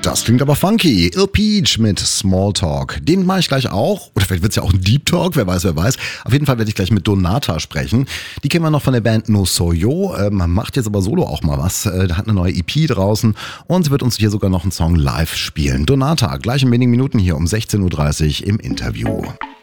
Das klingt aber funky. Il Peach mit Smalltalk. Den mache ich gleich auch. Oder vielleicht wird es ja auch ein Deep Talk, wer weiß, wer weiß. Auf jeden Fall werde ich gleich mit Donata sprechen. Die kennen wir noch von der Band No Soyo. Macht jetzt aber solo auch mal was. Da hat eine neue EP draußen und sie wird uns hier sogar noch einen Song live spielen. Donata, gleich in wenigen Minuten hier um 16.30 Uhr im Interview.